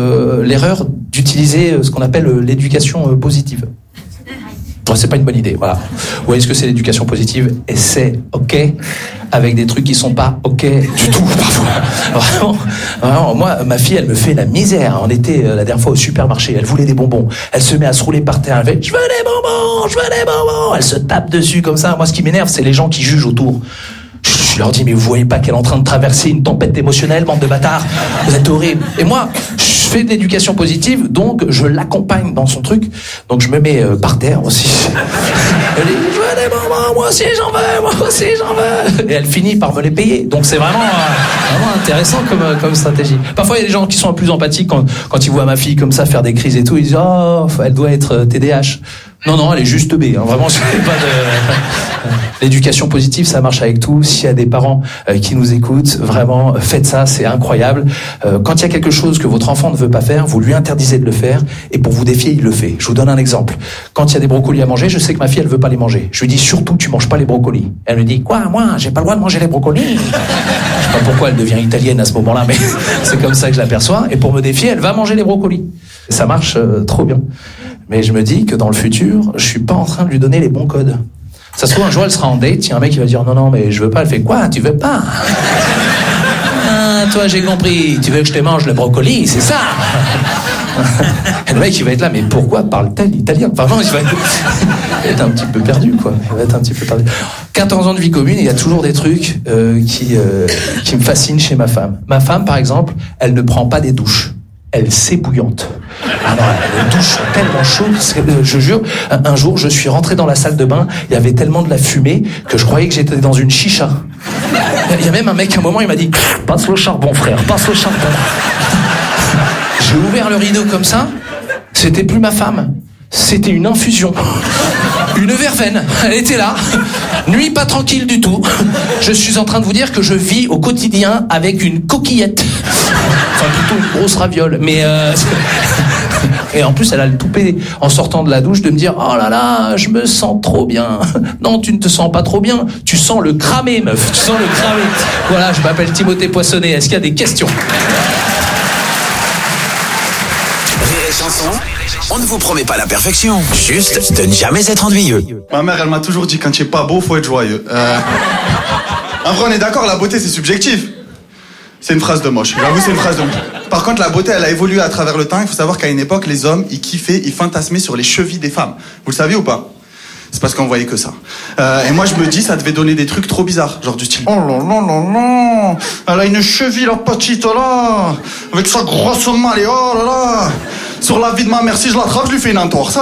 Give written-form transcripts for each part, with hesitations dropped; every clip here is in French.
l'erreur d'utiliser ce qu'on appelle l'éducation positive. C'est pas une bonne idée, voilà. Vous voyez ce que c'est l'éducation positive? Et c'est ok, avec des trucs qui sont pas ok du tout, parfois. Vraiment, moi, ma fille, elle me fait la misère. On était la dernière fois au supermarché, elle voulait des bonbons. Elle se met à se rouler par terre, elle fait « Je veux des bonbons, je veux des bonbons !» Elle se tape dessus comme ça. Moi, ce qui m'énerve, c'est les gens qui jugent autour. Je leur dis, mais vous voyez pas qu'elle est en train de traverser une tempête émotionnelle, bande de bâtards? Vous êtes horribles. Et moi, je fais de l'éducation positive, donc je l'accompagne dans son truc. Donc je me mets par terre aussi. Elle dit, je veux des bonbons, moi aussi j'en veux. Et elle finit par me les payer. Donc c'est vraiment intéressant comme stratégie. Parfois il y a des gens qui sont plus empathiques quand ils voient ma fille comme ça faire des crises et tout. Ils disent, oh, elle doit être TDAH. Non, elle est juste B. Vraiment, c'est pas de... L'éducation positive, ça marche avec tout. S'il y a des parents qui nous écoutent, vraiment, faites ça, c'est incroyable. Quand il y a quelque chose que votre enfant ne veut pas faire, vous lui interdisez de le faire, et pour vous défier, il le fait. Je vous donne un exemple. Quand il y a des brocolis à manger, je sais que ma fille, elle veut pas les manger. Je lui dis, surtout, tu manges pas les brocolis. Elle me dit, quoi, moi, j'ai pas le droit de manger les brocolis? Je sais pas pourquoi elle devient italienne à ce moment-là, mais c'est comme ça que je l'aperçois. Et pour me défier, elle va manger les brocolis. Ça marche trop bien. Mais je me dis que dans le futur, je suis pas en train de lui donner les bons codes. Ça se trouve, un jour, elle sera en date, il y a un mec qui va dire, non, mais je veux pas. Elle fait, quoi, tu veux pas? Ah, toi, j'ai compris. Tu veux que je te mange le brocoli, c'est ça? Et le mec, il va être là, mais pourquoi parle-t-elle italien? Enfin, non, il va être un petit peu perdu, quoi. Il va être un petit peu perdu. 14 ans de vie commune, il y a toujours des trucs qui me fascinent chez ma femme. Ma femme, par exemple, elle ne prend pas des douches. Elle s'ébouillante. Alors, les douches sont tellement chaudes, je jure, un jour, je suis rentré dans la salle de bain, il y avait tellement de la fumée que je croyais que j'étais dans une chicha. Il y a même un mec, à un moment, il m'a dit « Passe le charbon, frère, passe le charbon. » J'ai ouvert le rideau comme ça, c'était plus ma femme, c'était une infusion. Une verveine, elle était là, nuit pas tranquille du tout. Je suis en train de vous dire que je vis au quotidien avec une coquillette. Enfin, plutôt une grosse raviole, mais... Et en plus, elle a le toupet en sortant de la douche de me dire « Oh là là, je me sens trop bien. » Non, tu ne te sens pas trop bien, tu sens le cramé, meuf, tu sens le cramé. Voilà, je m'appelle Timothée Poissonnet, est-ce qu'il y a des questions? Rire et chanson, on ne vous promet pas la perfection, juste de ne jamais être ennuyeux. Ma mère, elle m'a toujours dit, quand tu es pas beau, faut être joyeux. En vrai, on est d'accord, la beauté, c'est subjectif. C'est une phrase de moche. J'avoue, c'est une phrase de moche. Par contre, la beauté, elle a évolué à travers le temps. Il faut savoir qu'à une époque, les hommes, ils kiffaient, ils fantasmaient sur les chevilles des femmes. Vous le saviez ou pas? C'est parce qu'on voyait que ça. Et moi, je me dis, ça devait donner des trucs trop bizarres. Genre du style, oh là là là là, elle a une cheville, la petite, là, avec sa grosse malle, et oh là là. Sur la vie de ma mère, si je l'attrape, je lui fais une entorse.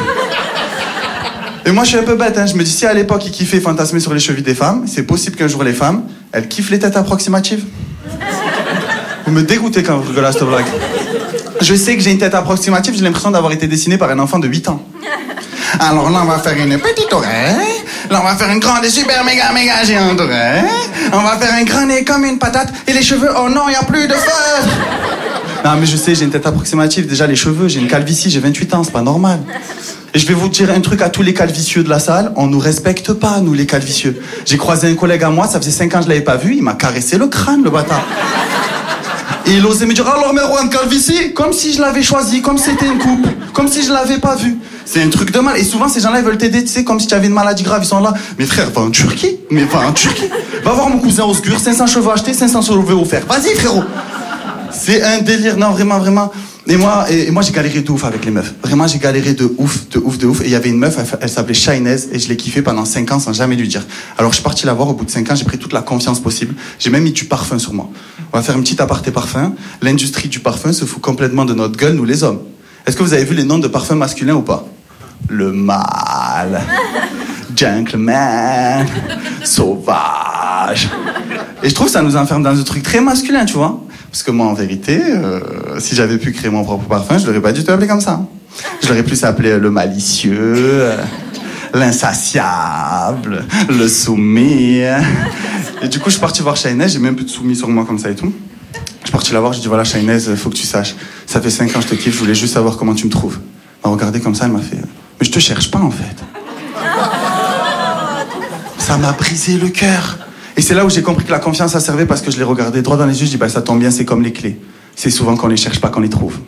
Et moi, je suis un peu bête, hein. Je me dis, si à l'époque, ils kiffaient fantasmer sur les chevilles des femmes, c'est possible qu'un jour, les femmes, elles kiffent les têtes approximatives. Vous me dégoûtez quand vous rigolez à cette blague. Je sais que j'ai une tête approximative, j'ai l'impression d'avoir été dessiné par un enfant de 8 ans. Alors là, on va faire une petite oreille. Là, on va faire une grande, super, méga géante oreille. On va faire un grand nez comme une patate. Et les cheveux, oh non, il n'y a plus de feu. Non, mais je sais, j'ai une tête approximative. Déjà, les cheveux, j'ai une calvitie, j'ai 28 ans, c'est pas normal. Et je vais vous dire un truc à tous les calvicieux de la salle. On nous respecte pas, nous, les calvicieux. J'ai croisé un collègue à moi, ça faisait 5 ans que je l'avais pas vu. Il m'a caressé le crâne, le bâtard. Et il osait me dire, alors Merwan Calvici, comme si je l'avais choisi, comme si c'était une coupe, comme si je l'avais pas vu. C'est un truc de mal. Et souvent, ces gens-là, ils veulent t'aider, tu sais, comme si tu avais une maladie grave. Ils sont là, mais frère, va en Turquie. Mais va en Turquie. Va voir mon cousin Osgur, 500 cheveux achetés, 500 cheveux offerts. Vas-y, frérot. C'est un délire, non, vraiment. Et moi, j'ai galéré de ouf avec les meufs. Vraiment, j'ai galéré de ouf. Et il y avait une meuf, elle s'appelait Shainez, et je l'ai kiffée pendant 5 ans sans jamais lui dire. Alors, je suis parti la voir, au bout de 5 ans, j'ai pris toute la confiance possible. J'ai même mis du parfum sur moi. On va faire une petite aparté parfum. L'industrie du parfum se fout complètement de notre gueule, nous les hommes. Est-ce que vous avez vu les noms de parfums masculins ou pas? Le mâle, gentleman, sauvage. Et je trouve que ça nous enferme dans un truc très masculin, tu vois. Parce que moi, en vérité, si j'avais pu créer mon propre parfum, je l'aurais pas du tout appelé comme ça. Je l'aurais plus appelé le malicieux, l'insatiable, le soumis. Et du coup, je suis parti voir Shainez, j'ai même plus de soumis sur moi comme ça et tout. Je suis parti la voir, je dis voilà Shainez, faut que tu saches. Ça fait 5 ans que je te kiffe, je voulais juste savoir comment tu me trouves. Elle m'a regardé comme ça, elle m'a fait mais je te cherche pas en fait. Ça m'a brisé le cœur. Et c'est là où j'ai compris que la confiance, ça servait parce que je l'ai regardé droit dans les yeux, je dis bah ça tombe bien, c'est comme les clés. C'est souvent qu'on les cherche pas qu'on les trouve.